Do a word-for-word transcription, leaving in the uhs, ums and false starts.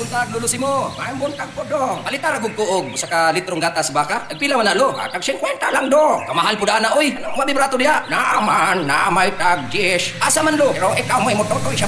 buntag lulusi mo. Maayong buntag po do. Palita ra gug kuog sa ka litrong gatas baka. Nagpila man na lo. Ah, tag fifty lang do. Kamahal po daan na oy. Ano mabibrato diha? Naman, na may tag dish. Asa man lo. Pero ikaw mo'y mototoy siya